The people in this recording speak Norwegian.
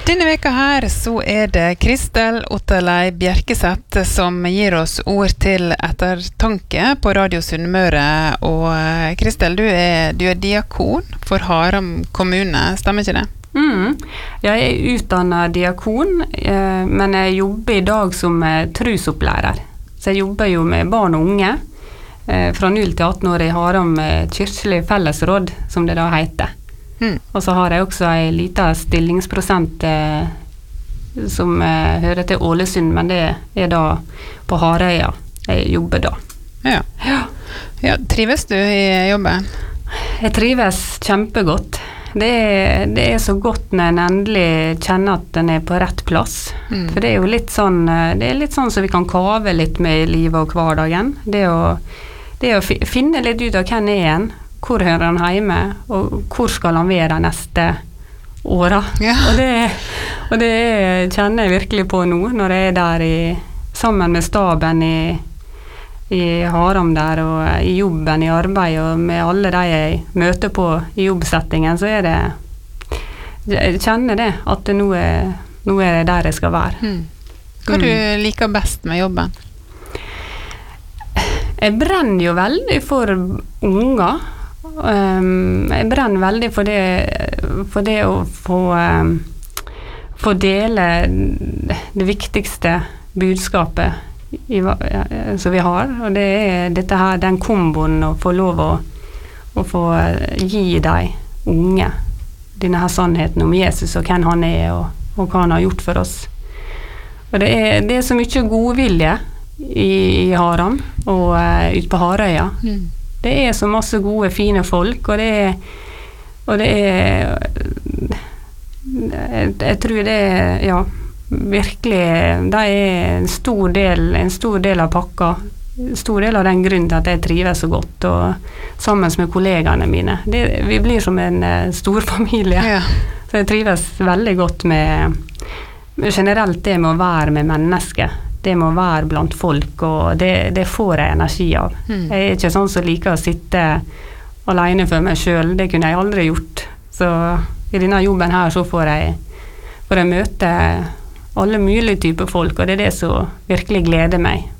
Denne veka her så det Kristel Otterlei Bjerkeseth som gir oss ord til ettertanke på Radio Sunnmøre. Og Kristel, du er diakon for Haram kommune, stemmer ikke det? Jeg utdannet diakon, men jeg jobber I dag som trusopplærer. Så jeg jobber jo med barn og unge fra 0 til 18 år I Haram kirkelig fellesråd, som det da heter. Og så har jeg også en liten stillingsprosent som hører til Ålesund, men det da på Harøya jeg jobber da. Ja, trives du I jobben? Jeg trives kjempegodt. Det så godt når en endelig kjenner at den på rett plass. For det jo litt sånn, så vi kan kave litt med I livet og hverdagen. Det å finne litt ut av hvem en, hvor hører han hjemme, og hvor skal han være de neste åra. Ja. Og det kjenner jeg virkelig på nå, når jeg der sammen med staben I Haram der, og I jobben, I arbeid, og med alle de jeg møter på I jobbsettingen, så det, jeg kjenner det, at nå det der jeg skal være. Hva du liker best med jobben? Jeg brenner jo veldig for unger. Jeg brenner veldig for det å få dele det viktigste budskapet som vi har, og det dette her, den komboen å få lov å få gi deg unge denne her sannheten om Jesus og hvem han og hva han har gjort for oss. Og det så mye godvilje I Haram og ut på Harøya. Det så masse gode, fine folk, og jeg tror ja, virkelig, det en stor del av pakka, en stor del av den grunnen til at jeg trives så godt, og sammen med kollegene mine. Vi blir som en stor familie, så jeg trives veldig godt med generelt det med å være med mennesker. Det må være blant folk, og det får jeg energi av. Jeg ikke sånn som liker å sitte alene for meg selv. Det kunne jeg aldri gjort. Så I denne jobben her så får jeg møte alle mulige typer folk, og det det som virkelig gleder meg.